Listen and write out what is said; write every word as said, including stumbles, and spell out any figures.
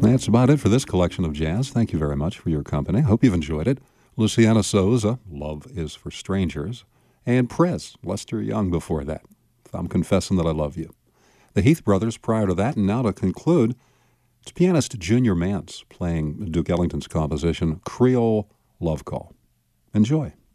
That's about it for this collection of jazz. Thank you very much for your company. Hope you've enjoyed it. Luciano Souza, Love is for Strangers, and Prez, Lester Young before that. I'm Confessing That I Love You. The Heath Brothers prior to that, and now to conclude, it's pianist Junior Mance playing Duke Ellington's composition, Creole Love Call. Enjoy.